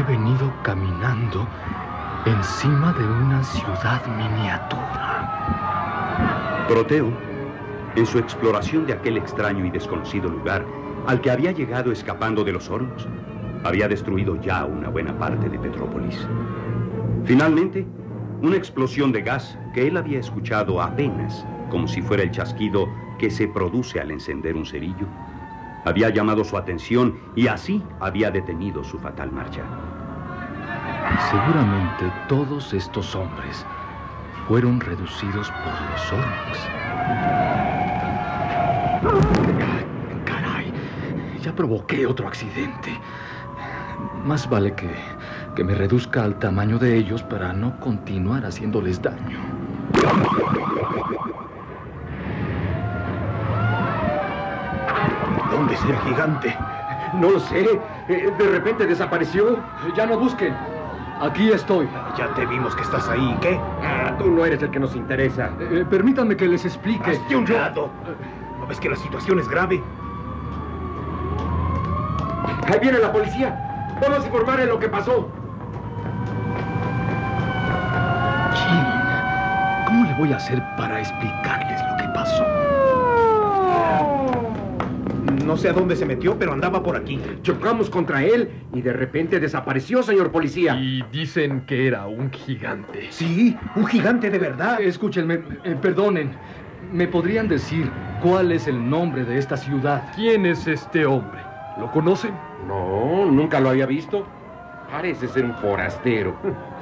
venido caminando encima de una ciudad miniatura. Proteo, en su exploración de aquel extraño y desconocido lugar al que había llegado escapando de los hornos, había destruido ya una buena parte de Petrópolis. Finalmente, una explosión de gas que él había escuchado apenas, como si fuera el chasquido que se produce al encender un cerillo, había llamado su atención y así había detenido su fatal marcha. Seguramente todos estos hombres fueron reducidos por los hornos. ¡Caray! Ya provoqué otro accidente. Más vale que me reduzca al tamaño de ellos para no continuar haciéndoles daño. ¿Dónde está el gigante? No lo sé. De repente desapareció. Ya no busquen. Aquí estoy. Ya te vimos que estás ahí. ¿Qué? Tú no eres el que nos interesa. Permítanme que les explique. ¡Hazte un lado! ¿No ves que la situación es grave? ¡Ahí viene la policía! ¡Vamos a informarle lo que pasó! Jim, ¿cómo le voy a hacer para explicarles lo que pasó? No sé a dónde se metió, pero andaba por aquí. Chocamos contra él y de repente desapareció, señor policía. Y dicen que era un gigante. Sí, un gigante de verdad. Escúchenme, perdonen. ¿Me podrían decir cuál es el nombre de esta ciudad? ¿Quién es este hombre? ¿Lo conocen? No, nunca lo había visto. Parece ser un forastero.